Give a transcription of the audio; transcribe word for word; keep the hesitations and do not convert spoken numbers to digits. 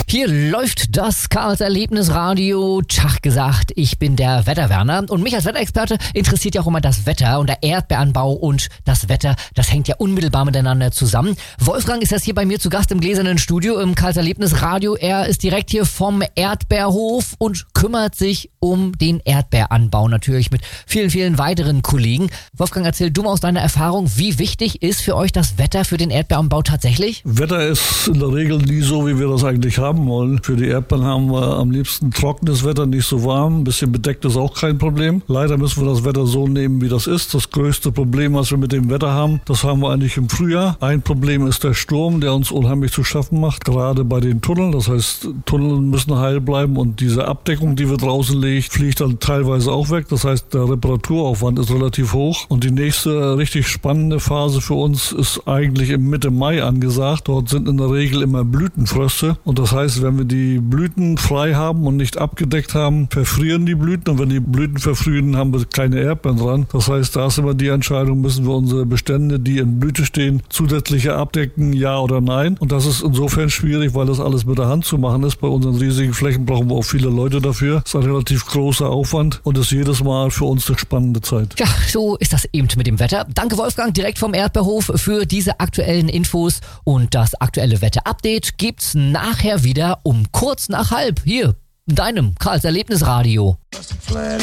Hier läuft das Karls Erlebnisradio. Tag gesagt, ich bin der Wetterwerner und mich als Wetterexperte interessiert ja auch immer das Wetter und der Erdbeeranbau und das Wetter, das hängt ja unmittelbar miteinander zusammen. Wolfgang ist jetzt hier bei mir zu Gast im gläsernen Studio im Karls Erlebnisradio. Er ist direkt hier vom Erdbeerhof und kümmert sich um den Erdbeeranbau natürlich mit vielen, vielen weiteren Kollegen. Wolfgang, erzähl du mal aus deiner Erfahrung, wie wichtig ist für euch das Wetter für den Erdbeeranbau tatsächlich? Wetter ist in der Regel nie so, wie wir das eigentlich haben wollen. Für die Erdbeeren haben wir am liebsten trockenes Wetter, nicht so warm. Ein bisschen bedeckt ist auch kein Problem. Leider müssen wir das Wetter so nehmen, wie das ist. Das größte Problem, was wir mit dem Wetter haben, das haben wir eigentlich im Frühjahr. Ein Problem ist der Sturm, der uns unheimlich zu schaffen macht, gerade bei den Tunneln. Das heißt, Tunnel müssen heil bleiben und diese Abdeckung, die wir draußen legen, fliegt dann teilweise auch weg. Das heißt, der Reparaturaufwand ist relativ hoch. Und die nächste richtig spannende Phase für uns ist eigentlich im Mitte Mai angesagt. Dort sind in der Regel immer Blütenfröste. Und das heißt, wenn wir die Blüten frei haben und nicht abgedeckt haben, verfrieren die Blüten. Und wenn die Blüten verfrieren, haben wir keine Erdbeeren dran. Das heißt, da ist immer die Entscheidung, müssen wir unsere Bestände, die in Blüte stehen, zusätzliche abdecken, ja oder nein. Und das ist insofern schwierig, weil das alles mit der Hand zu machen ist. Bei unseren riesigen Flächen brauchen wir auch viele Leute dafür. Das ist ein relativ großer Aufwand und ist jedes Mal für uns eine spannende Zeit. Ja, so ist das eben mit dem Wetter. Danke Wolfgang, direkt vom Erdbeerhof für diese aktuellen Infos und das aktuelle Wetter-Update gibt's nachher wieder um kurz nach halb hier in deinem Karls Erlebnisradio.